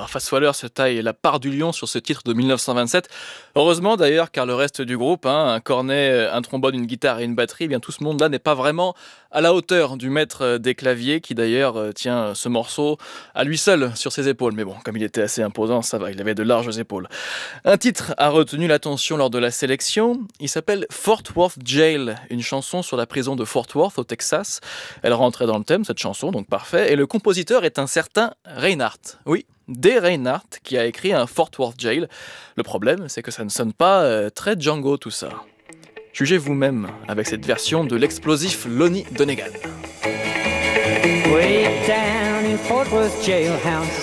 Alors Fast Waller se taille la part du lion sur ce titre de 1927. Heureusement d'ailleurs, car le reste du groupe, un cornet, un trombone, une guitare et une batterie, eh bien tout ce monde-là n'est pas vraiment à la hauteur du maître des claviers qui d'ailleurs tient ce morceau à lui seul sur ses épaules. Mais bon, comme il était assez imposant, ça va, il avait de larges épaules. Un titre a retenu l'attention lors de la sélection. Il s'appelle Fort Worth Jail, une chanson sur la prison de Fort Worth au Texas. Elle rentrait dans le thème, cette chanson, donc parfait. Et le compositeur est un certain Reinhardt. Oui, Dee Reinhardt, qui a écrit un Fort Worth Jail. Le problème, c'est que ça ne sonne pas très Django tout ça. Jugez vous-même avec cette version de l'explosif Lonnie Donegan. Way down in Fort Worth jailhouse,